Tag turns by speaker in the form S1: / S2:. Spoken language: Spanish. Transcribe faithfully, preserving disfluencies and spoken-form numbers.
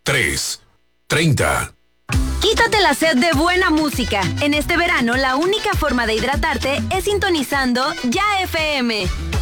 S1: tres, treinta.
S2: Quítate la sed de buena música. En este verano, la única forma de hidratarte es sintonizando Ya F M.